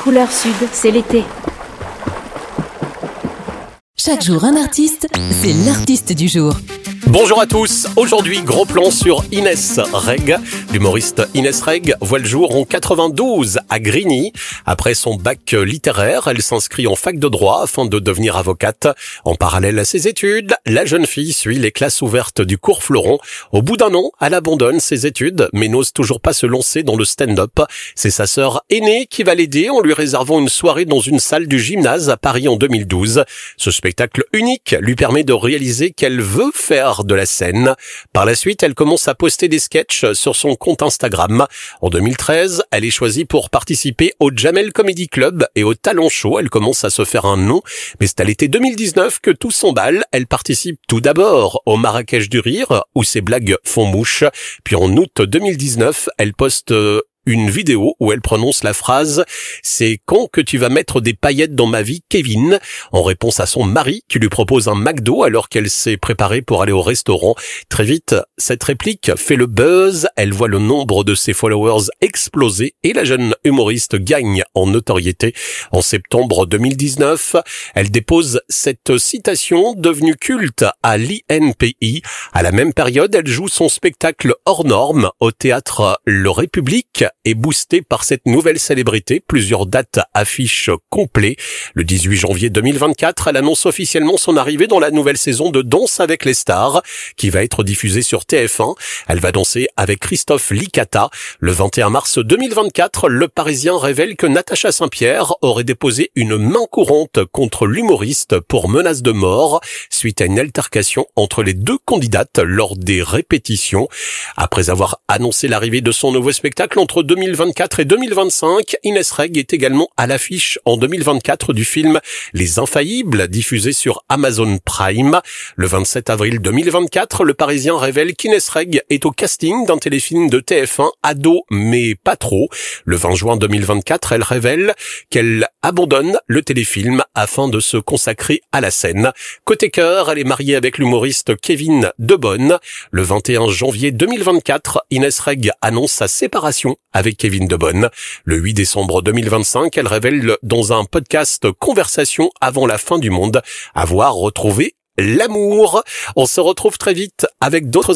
couleur sud, c'est l'été. Chaque jour un artiste, c'est l'artiste du jour. Bonjour à tous, aujourd'hui gros plan sur Inès Reg. L'humoriste Inès Reg voit le jour en 92 à Grigny. Après son bac littéraire, elle s'inscrit en fac de droit afin de devenir avocate. En parallèle à ses études, la jeune fille suit les classes ouvertes du cours Fleuron. Au bout d'un an, elle abandonne ses études mais n'ose toujours pas se lancer dans le stand-up. C'est sa sœur aînée qui va l'aider en lui réservant une soirée dans une salle du gymnase à Paris en 2012. Ce spectacle unique lui permet de réaliser qu'elle veut faire de la scène. Par la suite, elle commence à poster des sketchs sur son compte Instagram. En 2013, elle est choisie pour participer au Jamel Comedy Club et au Talent Show. Elle commence à se faire un nom, mais c'est à l'été 2019 que tout s'emballe. Elle participe tout d'abord au Marrakech du Rire, où ses blagues font mouche. Puis en août 2019, elle poste une vidéo où elle prononce la phrase « C'est quand que tu vas mettre des paillettes dans ma vie, Kevin ?» en réponse à son mari qui lui propose un McDo alors qu'elle s'est préparée pour aller au restaurant. Très vite, cette réplique fait le buzz, elle voit le nombre de ses followers exploser et la jeune humoriste gagne en notoriété. En septembre 2019, elle dépose cette citation devenue culte à l'INPI. À la même période, elle joue son spectacle hors norme au théâtre Le République et boosté par cette nouvelle célébrité. Plusieurs dates affichent complet. Le 18 janvier 2024, elle annonce officiellement son arrivée dans la nouvelle saison de Danse avec les stars, qui va être diffusée sur TF1. Elle va danser avec Christophe Licata. Le 21 mars 2024, Le Parisien révèle que Natacha Saint-Pierre aurait déposé une main courante contre l'humoriste pour menace de mort, suite à une altercation entre les deux candidates lors des répétitions. Après avoir annoncé l'arrivée de son nouveau spectacle entre 2024 et 2025, Inès Reg est également à l'affiche en 2024 du film Les Infaillibles, diffusé sur Amazon Prime. Le 27 avril 2024, Le Parisien révèle qu'Inès Reg est au casting d'un téléfilm de TF1, Ado mais pas trop. Le 20 juin 2024, elle révèle qu'elle abandonne le téléfilm afin de se consacrer à la scène. Côté cœur, elle est mariée avec l'humoriste Kevin Debonne. Le 21 janvier 2024, Inès Reg annonce sa séparation avec Kevin Debonne. Le 8 décembre 2025, elle révèle dans un podcast Conversation avant la fin du monde avoir retrouvé l'amour. On se retrouve très vite avec d'autres